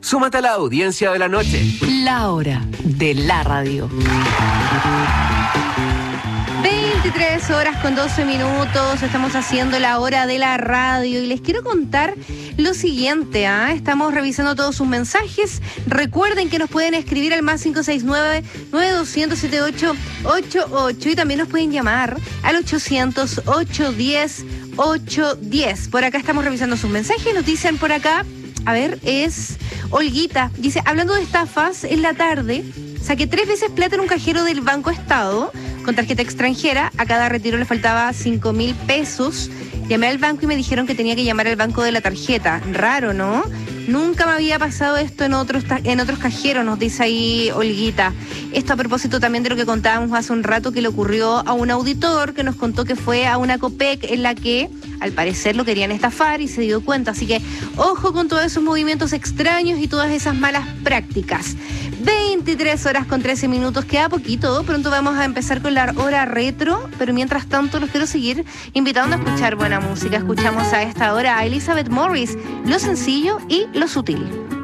Súmate a la audiencia de la noche. La hora de la radio. 23 horas con 12 minutos, estamos haciendo la hora de la radio y les quiero contar lo siguiente, estamos revisando todos sus mensajes. Recuerden que nos pueden escribir al más 569-9200-7888 y también nos pueden llamar al 800-810-810. Por acá estamos revisando sus mensajes, nos dicen por acá, a ver, es Olguita, dice, hablando de estafas, en la tarde saqué 3 veces plata en un cajero del Banco Estado con tarjeta extranjera, a cada retiro le faltaba 5.000 pesos. Llamé al banco y me dijeron que tenía que llamar al banco de la tarjeta. Raro, ¿no? Nunca me había pasado esto en otros cajeros, nos dice ahí Olguita. Esto a propósito también de lo que contábamos hace un rato que le ocurrió a un auditor que nos contó que fue a una Copec en la que al parecer lo querían estafar y se dio cuenta. Así que ojo con todos esos movimientos extraños y todas esas malas prácticas. 23 horas con 13 minutos, queda poquito. Pronto vamos a empezar con la hora retro, pero mientras tanto los quiero seguir invitando a escuchar buena música. Escuchamos a esta hora a Elizabeth Morris, Lo Sencillo y Lo Sutil.